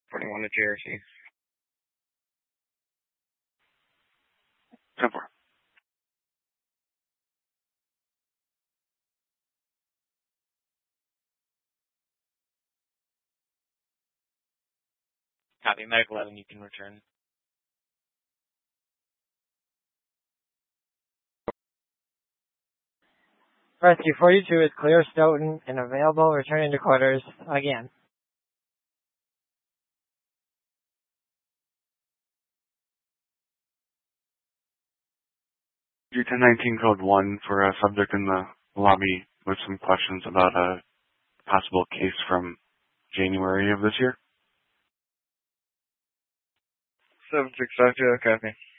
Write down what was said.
41 to JRC. 10-4. Copy, Medic 11, you can return. Rescue 42 is clear Stoughton and available, returning to quarters again. U-1019 code 1 for a subject in the lobby with some questions about a possible case from January of this year. 7650, copy.